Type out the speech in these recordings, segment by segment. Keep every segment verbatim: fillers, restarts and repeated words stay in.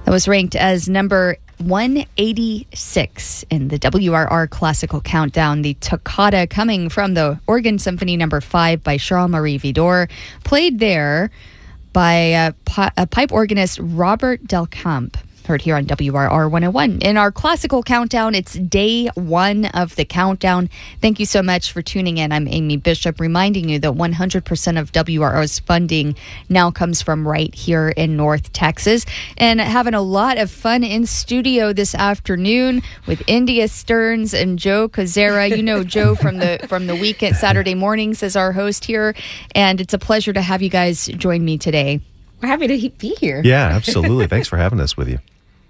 That was ranked as number one eighty-six in the W R R Classical Countdown. The Toccata, coming from the Organ Symphony Number five by Charles-Marie Widor, played there by uh, pi- a pipe organist Robert Del Camp. Heard here on W R R one oh one. In our Classical Countdown, it's day one of the countdown. Thank you so much for tuning in. I'm Amy Bishop, reminding you that one hundred percent of W R R's funding now comes from right here in North Texas. And having a lot of fun in studio this afternoon with India Stearns and Joe Kozera. You know Joe from the from the weekend Saturday mornings as our host here. And it's a pleasure to have you guys join me today. We're happy to be here. Yeah, absolutely. Thanks for having us with you.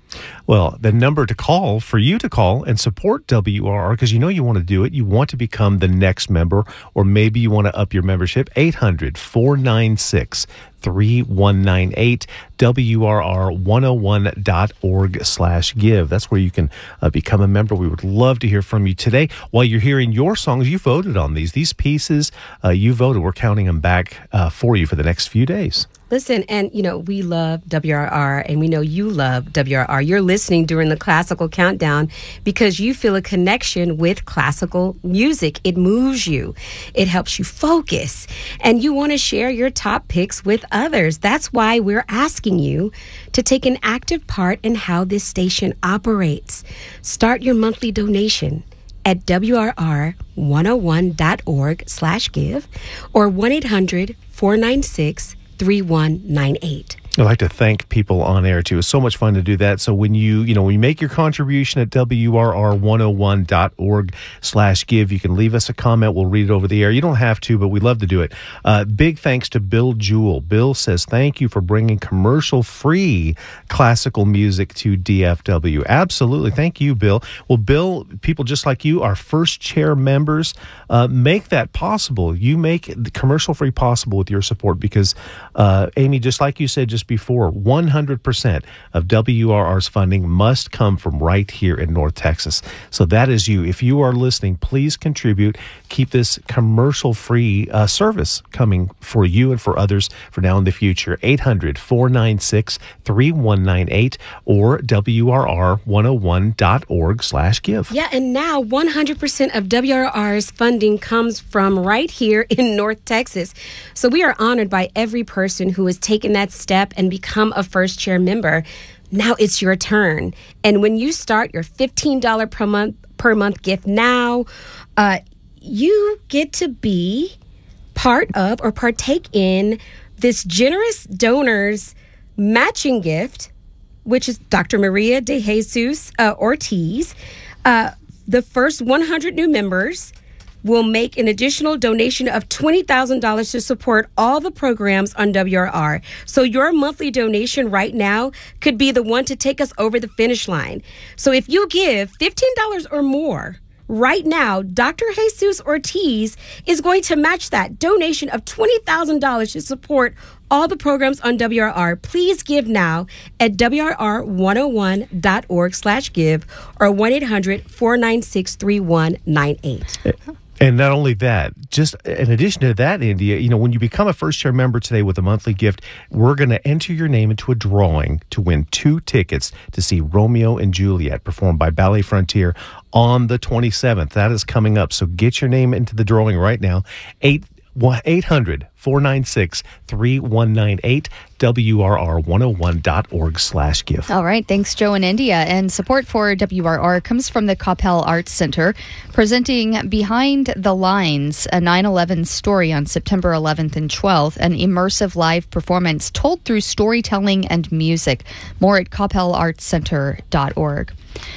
Well, the number to call for you to call and support W R R, because you know you want to do it. You want to become the next member, or maybe you want to up your membership. eight hundred, four nine six, three one nine eight, W R R one oh one dot org slash give. That's where you can uh, become a member. We would love to hear from you today. While you're hearing your songs, you voted on these. These pieces, uh, you voted. We're counting them back uh, for you for the next few days. Listen, and you know, we love W R R, and we know you love W R R. You're listening during the Classical Countdown because you feel a connection with classical music. It moves you. It helps you focus, and you want to share your top picks with others. That's why we're asking you to take an active part in how this station operates. Start your monthly donation at W R R one oh one dot org slash give or one eight hundred, four nine six, three one nine eight. I'd like to thank people on air, too. It's so much fun to do that. So when you, you know, when you make your contribution at W R R one oh one dot org slash give, you can leave us a comment. We'll read it over the air. You don't have to, but we'd love to do it. Uh, big thanks to Bill Jewell. Bill says, thank you for bringing commercial-free classical music to D F W. Absolutely. Thank you, Bill. Well, Bill, people just like you, our first chair members, uh, make that possible. You make the commercial-free possible with your support because, uh, Amy, just like you said just before, one hundred percent of W R R's funding must come from right here in North Texas. So that is you. If you are listening, please contribute. Keep this commercial-free uh, service coming for you and for others for now in the future. eight hundred, four nine six, three one nine eight or W R R one oh one dot org slash give. Yeah, and now one hundred percent of W R R's funding comes from right here in North Texas. So we are honored by every person who has taken that step and become a first chair member. Now it's your turn. And when you start your fifteen dollars per month per month gift now, uh, you get to be part of or partake in this generous donors matching gift, which is Doctor Maria de Jesus uh, Ortiz. Uh, the first one hundred new members will make an additional donation of twenty thousand dollars to support all the programs on W R R. So your monthly donation right now could be the one to take us over the finish line. So if you give fifteen dollars or more right now, Doctor Jesus Ortiz is going to match that donation of twenty thousand dollars to support all the programs on W R R. Please give now at W R R one oh one dot org slash give or one eight hundred, four nine six, three one nine eight. And not only that, just in addition to that, India, you know, when you become a first chair member today with a monthly gift, we're going to enter your name into a drawing to win two tickets to see Romeo and Juliet performed by Ballet Frontier on the twenty-seventh. That is coming up. So get your name into the drawing right now. eight hundred, four nine six, three one nine eight, W R R one oh one dot org slash give. All right. Thanks, Joe in India. And support for W R R comes from the Coppell Arts Center, presenting Behind the Lines, a nine eleven story on September eleventh and twelfth, an immersive live performance told through storytelling and music. More at coppell arts center dot org.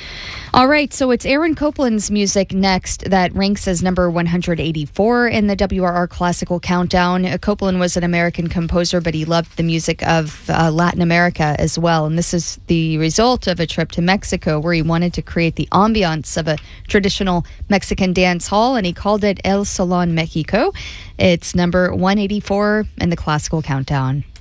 All right, so it's Aaron Copland's music next that ranks as number one hundred eighty-four in the W R R Classical Countdown. Uh, Copland was an American composer, but he loved the music of uh, Latin America as well. And this is the result of a trip to Mexico where he wanted to create the ambiance of a traditional Mexican dance hall, and he called it El Salón Mexico. It's number one eighty-four in the Classical Countdown.